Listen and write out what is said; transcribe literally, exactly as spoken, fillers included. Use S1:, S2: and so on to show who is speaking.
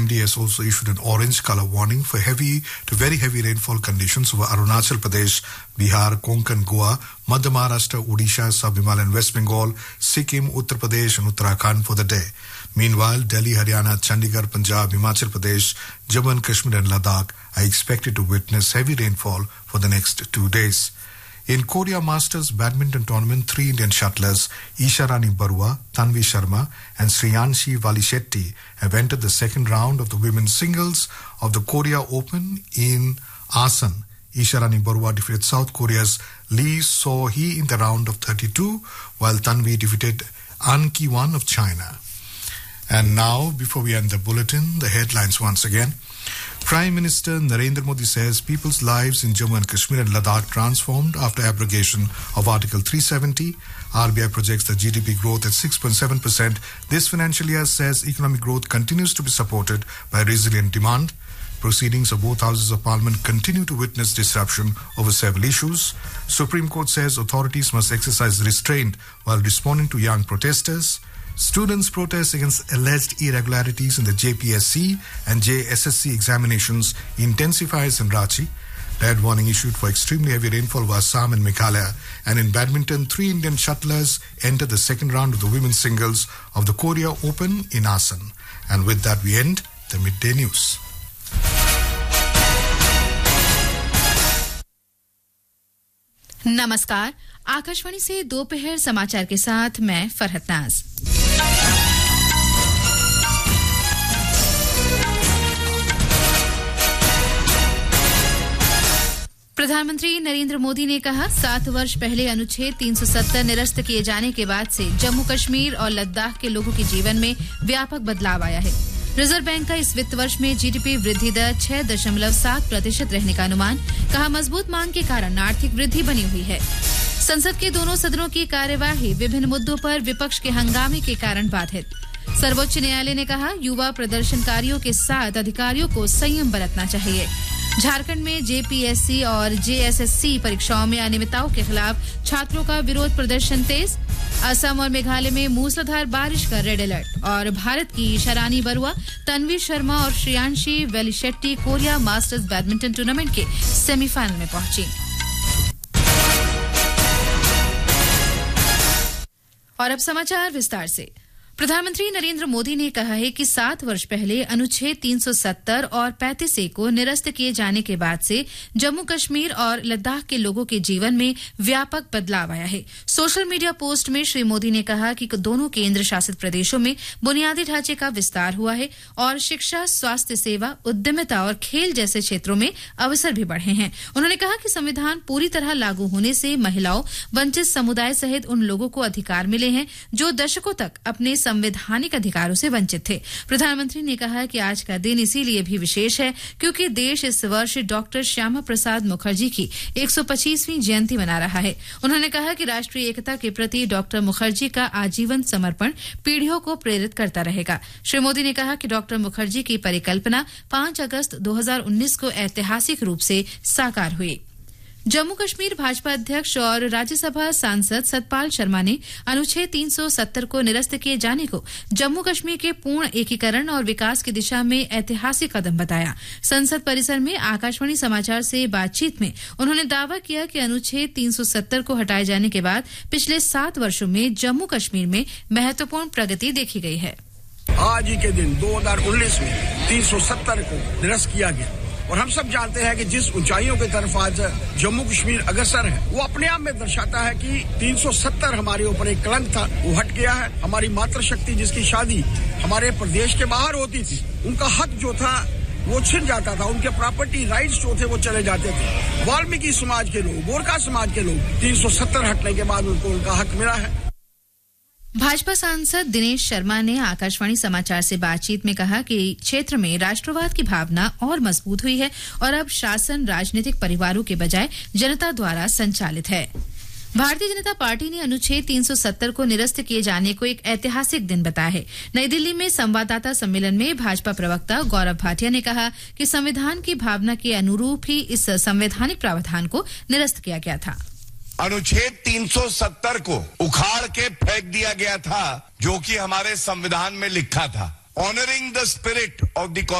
S1: M D has also issued an orange color warning for heavy to very heavy rainfall conditions over Arunachal Pradesh, Bihar, Konkan, Goa, Madhya Maharashtra, Odisha, Sub-Himalayan, West Bengal, Sikkim, Uttar Pradesh and Uttarakhand for the day. Meanwhile, Delhi, Haryana, Chandigarh, Punjab, Himachal Pradesh, Jammu and Kashmir and Ladakh are expected to witness heavy rainfall for the next two days. In Korea Masters Badminton Tournament, three Indian shuttlers, Isharani Barua, Tanvi Sharma and Sriyanshi Valishetty have entered the second round of the women's singles of the Korea Open in Asan. Isharani Barua defeated South Korea's Lee So-hee in the round of thirty-two, while Tanvi defeated An Ki-won of China. And now, before we end the bulletin, the headlines once again. Prime Minister Narendra Modi says people's lives in Jammu and Kashmir and Ladakh transformed after abrogation of Article three seventy. R B I projects the G D P growth at six point seven percent this financial year, says economic growth continues to be supported by resilient demand. Proceedings of both houses of parliament continue to witness disruption over several issues. Supreme Court says authorities must exercise restraint while responding to young protesters. Students' protest against alleged irregularities in the J P S C and J S S C examinations intensifies in Ranchi. Red warning issued for extremely heavy rainfall over Assam and Meghalaya. And in badminton, three Indian shuttlers enter the second round of the women's singles of the Korea Open in Asan. And with that, we end the midday news.
S2: नमस्कार, आकाशवाणी से दोपहर समाचार के साथ मैं फरहत नाज। प्रधानमंत्री नरेंद्र मोदी ने कहा, सात वर्ष पहले अनुच्छेद तीन सौ सत्तर निरस्त किए जाने के बाद से जम्मू कश्मीर और लद्दाख के लोगों के जीवन में व्यापक बदलाव आया है। रिजर्व बैंक का इस वित्त वर्ष में जीडीपी वृद्धि दर छह दशमलव सात प्रतिशत रहने का अनुमान। कहा, मजबूत मांग के कारण आर्थिक वृद्धि बनी हुई है। संसद के दोनों सदनों की कार्यवाही विभिन्न मुद्दों पर विपक्ष के हंगामे के कारण बाधित। सर्वोच्च न्यायालय ने कहा, युवा प्रदर्शनकारियों के साथ अधिकारियों को संयम बरतना चाहिए। झारखंड में जेपीएससी और जेएसएससी परीक्षाओं में अनियमितताओं के खिलाफ छात्रों का विरोध प्रदर्शन तेज। असम और मेघालय में मूसलाधार बारिश का रेड अलर्ट। और भारत की ईशारानी बरुआ, तन्वी शर्मा और Shreyanshi वेलिशेट्टी Korea masters badminton tournament के सेमीफाइनल में पहुंची। और अब समाचार विस्तार से। प्रधानमंत्री नरेंद्र मोदी ने कहा है कि सात वर्ष पहले अनुच्छेद तीन सौ सत्तर और पैंतीस ए को निरस्त किए जाने के बाद से जम्मू कश्मीर और लद्दाख के लोगों के जीवन में व्यापक बदलाव आया है। सोशल मीडिया पोस्ट में श्री मोदी ने कहा कि दोनों केंद्र शासित प्रदेशों में बुनियादी ढांचे का विस्तार हुआ है और शिक्षा, स्वास्थ्य सेवा, उद्यमिता और खेल जैसे क्षेत्रों में अवसर भी बढ़े हैं। उन्होंने कहा कि संविधान पूरी तरह लागू होने से महिलाओं, वंचित समुदाय सहित उन लोगों को अधिकार मिले हैं जो दशकों तक अपने संवैधानिक अधिकारों से वंचित थे। प्रधानमंत्री ने कहा कि आज का दिन इसीलिए भी विशेष है क्योंकि देश इस वर्ष डॉक्टर श्यामा प्रसाद मुखर्जी की एक सौ पच्चीसवीं जयंती मना रहा है। उन्होंने कहा कि राष्ट्रीय एकता के प्रति डॉक्टर मुखर्जी का आजीवन समर्पण पीढ़ियों को प्रेरित करता रहेगा। श्री मोदी ने कहा कि डॉक्टर मुखर्जी की परिकल्पना पांच अगस्त दो हज़ार उन्नीस को ऐतिहासिक रूप से साकार हुई। जम्मू कश्मीर भाजपा अध्यक्ष और राज्यसभा सांसद सतपाल शर्मा ने अनुच्छेद तीन सौ सत्तर को निरस्त किए जाने को जम्मू कश्मीर के पूर्ण एकीकरण और विकास की दिशा में ऐतिहासिक कदम बताया। संसद परिसर में आकाशवाणी समाचार से बातचीत में उन्होंने दावा किया कि अनुच्छेद तीन सौ सत्तर को हटाए जाने के बाद पिछले सात वर्षों में जम्मू कश्मीर में महत्वपूर्ण प्रगति देखी गई है।
S3: आज ही के दिन दो हज़ार उन्नीस में तीन सौ सत्तर को निरस्त किया गया और हम सब जानते हैं कि जिस ऊंचाइयों की तरफ आज जम्मू कश्मीर अग्रसर है वो अपने आप में दर्शाता है कि तीन सौ सत्तर हमारे ऊपर एक कलंक था, वो हट गया है। हमारी मातृशक्ति जिसकी शादी हमारे प्रदेश के बाहर होती थी, उनका हक जो था वो छिन जाता था, उनके प्रॉपर्टी राइट्स जो थे वो चले जाते थे। वाल्मीकि समाज के लोग, गोरखा समाज के लोग तीन सौ सत्तर हटने के बाद उनको उनका हक मिला है।
S2: भाजपा सांसद दिनेश शर्मा ने आकाशवाणी समाचार से बातचीत में कहा कि क्षेत्र में राष्ट्रवाद की भावना और मजबूत हुई है और अब शासन राजनीतिक परिवारों के बजाय जनता द्वारा संचालित है। भारतीय जनता पार्टी ने अनुच्छेद तीन सौ सत्तर को निरस्त किए जाने को एक ऐतिहासिक दिन बताया है। नई दिल्ली में संवाददाता सम्मेलन में भाजपा प्रवक्ता गौरव भाटिया ने कहा कि संविधान की भावना के अनुरूप ही इस संवैधानिक प्रावधान को निरस्त किया गया था।
S4: अनुच्छेद तीन सौ सत्तर को उखाड़ के फेंक दिया गया था जो कि हमारे संविधान में लिखा था, honouring the spirit of the